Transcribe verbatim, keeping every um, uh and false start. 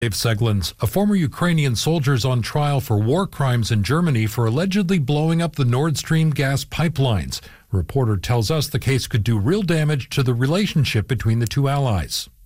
Dave Seglins, a former Ukrainian soldier, is on trial for war crimes in Germany for allegedly blowing up the Nord Stream gas pipelines. A reporter tells us the case could do real damage to the relationship between the two allies.